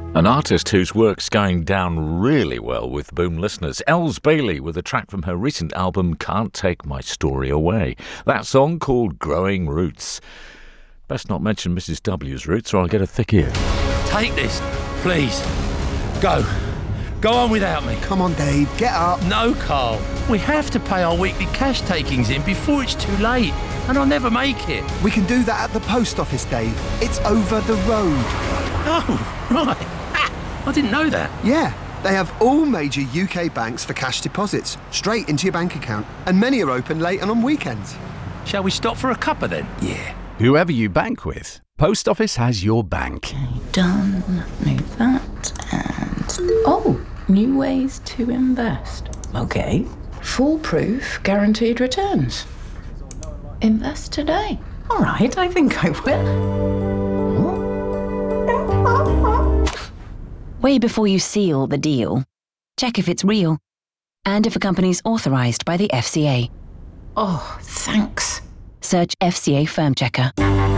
An artist whose work's going down really well with Boom listeners, Els Bailey, with a track from her recent album Can't Take My Story Away. That song called Growing Roots. Best not mention Mrs. W's roots or I'll get a thick ear. Take this, please. Go. Go on without me. Come on, Dave, get up. No, Carl. We have to pay our weekly cash takings in before it's too late, and I'll never make it. We can do that at the post office, Dave. It's over the road. Oh, right. I didn't know that. Yeah, they have all major UK banks for cash deposits, straight into your bank account, and many are open late and on weekends. Shall we stop for a cuppa then? Yeah. Whoever you bank with, Post Office has your bank. Okay, done. Move that and... Oh, new ways to invest. Okay. Foolproof guaranteed returns. Invest today. All right, I think I will. Way before you seal the deal, check if it's real and if a company's authorised by the FCA. Oh, thanks. Search FCA Firm Checker.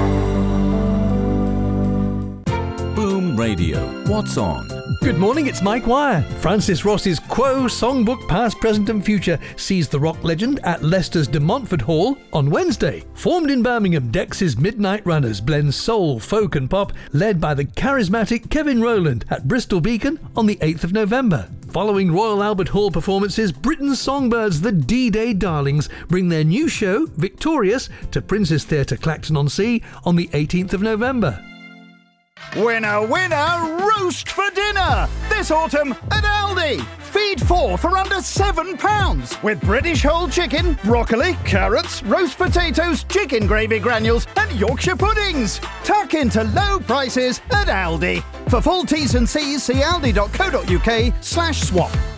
Boom Radio. What's on? Good morning, it's Mike Wire. Francis Ross's Quo songbook Past, Present and Future sees the rock legend at Leicester's De Montfort Hall on Wednesday. Formed in Birmingham, Dex's Midnight Runners blends soul, folk and pop, led by the charismatic Kevin Rowland at Bristol Beacon on the 8th of November. Following Royal Albert Hall performances, Britain's songbirds, the D-Day Darlings, bring their new show, Victorious, to Prince's Theatre, Clacton-on-Sea on the 18th of November. Winner, winner, roast for dinner! This autumn at Aldi! Feed 4 for under £7 with British whole chicken, broccoli, carrots, roast potatoes, chicken gravy granules and Yorkshire puddings. Tuck into low prices at Aldi. For full T's and C's, see aldi.co.uk/swap.